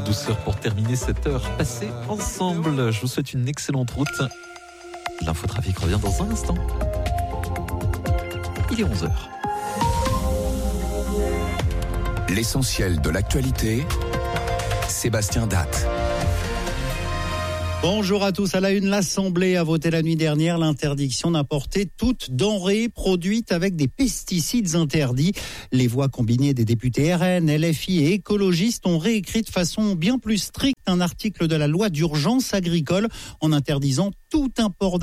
douceur pour terminer cette heure passée ensemble. Je vous souhaite une excellente route. L'infotrafic revient dans un instant. Il est 11h. L'essentiel de l'actualité, Sébastien Datte. Bonjour à tous. À la une, l'Assemblée a voté la nuit dernière l'interdiction d'importer toute denrée produite avec des pesticides interdits. Les voix combinées des députés RN, LFI et écologistes ont réécrit de façon bien plus stricte un article de la loi d'urgence agricole en interdisant toute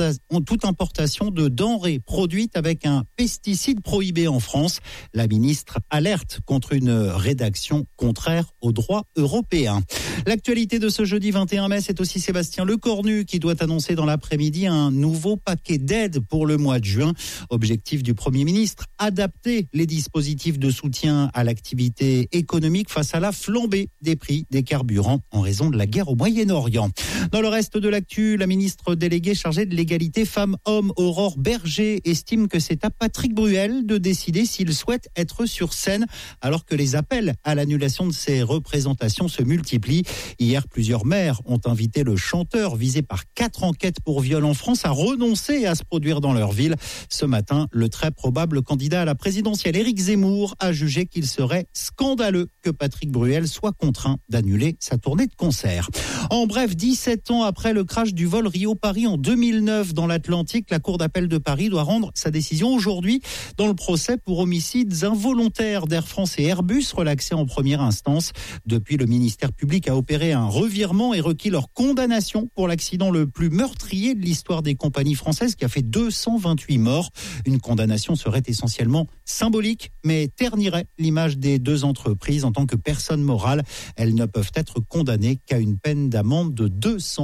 importation de denrées produites avec un pesticide prohibé en France. La ministre alerte contre une rédaction contraire au droit européen. L'actualité de ce jeudi 21 mai, c'est aussi Sébastien Lecornu qui doit annoncer dans l'après-midi un nouveau paquet d'aides pour le mois de juin. Objectif du Premier ministre, adapter les dispositifs de soutien à l'activité économique face à la flambée des prix des carburants en raison de la guerre au Moyen-Orient. Dans le reste de l'actu, la ministre déléguée chargée de l'égalité femmes-hommes, Aurore Berger, estime que c'est à Patrick Bruel de décider s'il souhaite être sur scène alors que les appels à l'annulation de ses représentations se multiplient. Hier, plusieurs maires ont invité le chanteur visé par 4 enquêtes pour viol en France à renoncer à se produire dans leur ville. Ce matin, le très probable candidat à la présidentielle, Éric Zemmour, a jugé qu'il serait scandaleux que Patrick Bruel soit contraint d'annuler sa tournée de concert. En bref, 17 ans après le crash du vol Rio-Paris en 2009 dans l'Atlantique, la Cour d'appel de Paris doit rendre sa décision aujourd'hui dans le procès pour homicides involontaires d'Air France et Airbus relaxés en première instance. Depuis, le ministère public a opéré un revirement et requis leur condamnation pour l'accident le plus meurtrier de l'histoire des compagnies françaises qui a fait 228 morts. Une condamnation serait essentiellement symbolique, mais ternirait l'image des deux entreprises en tant que personnes morales. Elles ne peuvent être condamnées qu'à une peine d'amende de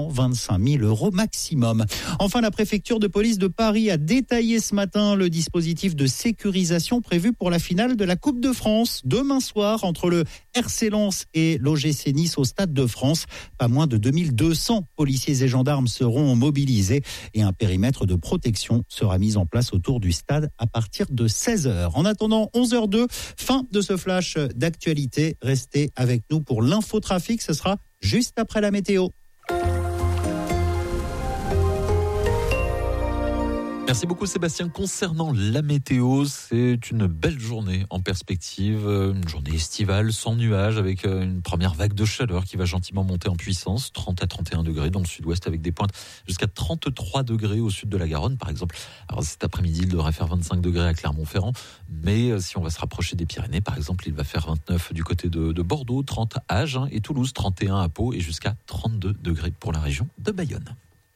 225 000 € maximum. Enfin, la préfecture de police de Paris a détaillé ce matin le dispositif de sécurisation prévu pour la finale de la Coupe de France demain soir entre le RC Lens et l'OGC Nice au Stade de France. Pas moins de 2200 policiers et gendarmes seront mobilisés et un périmètre de protection sera mis en place autour du stade à partir de 16h. En attendant 11h02, fin de ce flash d'actualité. Restez avec nous pour l'infotrafic, ce sera juste après la météo. Merci beaucoup Sébastien. Concernant la météo, c'est une belle journée en perspective, une journée estivale sans nuages avec une première vague de chaleur qui va gentiment monter en puissance, 30 à 31 degrés dans le sud-ouest avec des pointes jusqu'à 33 degrés au sud de la Garonne par exemple. Alors cet après-midi, il devrait faire 25 degrés à Clermont-Ferrand, mais si on va se rapprocher des Pyrénées par exemple, il va faire 29 du côté de Bordeaux, 30 à Agen et Toulouse, 31 à Pau et jusqu'à 32 degrés pour la région de Bayonne.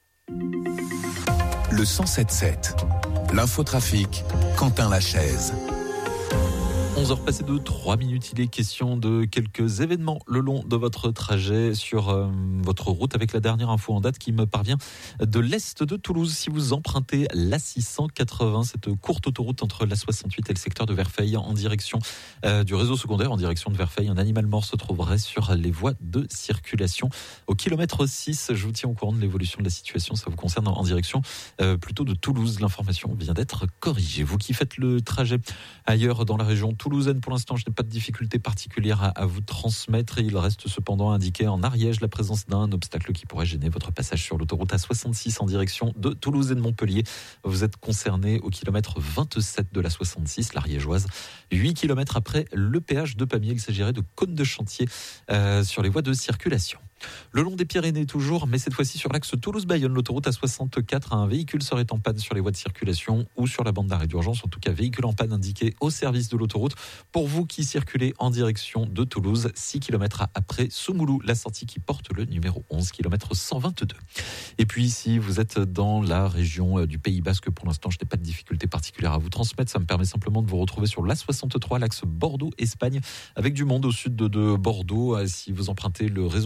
Le 107.7, l'infotrafic, Quentin Lachaise. 11h passées de 3 minutes, il est question de quelques événements le long de votre trajet sur votre route avec la dernière info en date qui me parvient de l'est de Toulouse. Si vous empruntez l'A680, cette courte autoroute entre l'A68 et le secteur de Verfeil en direction du réseau secondaire, en direction de Verfeil, un animal mort se trouverait sur les voies de circulation. Au kilomètre 6, je vous tiens au courant de l'évolution de la situation, ça vous concerne en direction plutôt de Toulouse. L'information vient d'être corrigée. Vous qui faites le trajet ailleurs dans la région toulousaine, pour l'instant, je n'ai pas de difficulté particulière à vous transmettre. Il reste cependant indiqué en Ariège la présence d'un obstacle qui pourrait gêner votre passage sur l'autoroute A66 en direction de Toulouse et de Montpellier. Vous êtes concerné au kilomètre 27 de la 66, l'Ariégeoise, 8 kilomètres après le péage de Pamiers. Il s'agirait de cônes de chantier sur les voies de circulation. Le long des Pyrénées toujours, mais cette fois-ci sur l'axe Toulouse-Bayonne, l'autoroute A64, un véhicule serait en panne sur les voies de circulation ou sur la bande d'arrêt d'urgence, en tout cas véhicule en panne indiqué au service de l'autoroute. Pour vous qui circulez en direction de Toulouse, 6 km après Soumoulou, la sortie qui porte le numéro 11, km 122. Et puis si vous êtes dans la région du Pays Basque, pour l'instant je n'ai pas de difficulté particulière à vous transmettre, ça me permet simplement de vous retrouver sur l'A63, l'axe Bordeaux-Espagne, avec du monde au sud de Bordeaux. Si vous empruntez le réseau géré par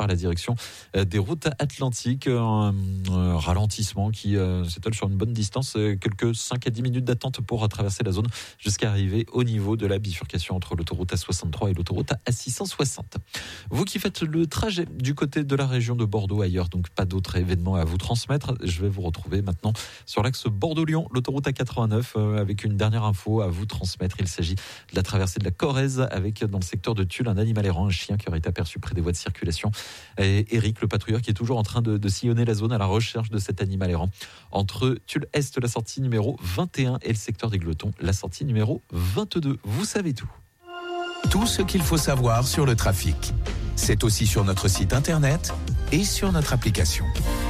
à la direction des routes atlantiques. Un ralentissement qui s'étale sur une bonne distance, quelques 5 à 10 minutes d'attente pour traverser la zone jusqu'à arriver au niveau de la bifurcation entre l'autoroute A63 et l'autoroute A660. Vous qui faites le trajet du côté de la région de Bordeaux ailleurs, donc pas d'autres événements à vous transmettre, je vais vous retrouver maintenant sur l'axe Bordeaux-Lyon, l'autoroute A89, avec une dernière info à vous transmettre. Il s'agit de la traversée de la Corrèze avec dans le secteur de Tulle un animal errant, un chien qui aurait été aperçu près des voies de circulation. Et Eric, le patrouilleur, qui est toujours en train de sillonner la zone à la recherche de cet animal errant entre Tulle-Est, la sortie numéro 21 et le secteur des Glotons, la sortie numéro 22. Vous savez tout. Tout ce qu'il faut savoir sur le trafic. C'est aussi sur notre site internet et sur notre application.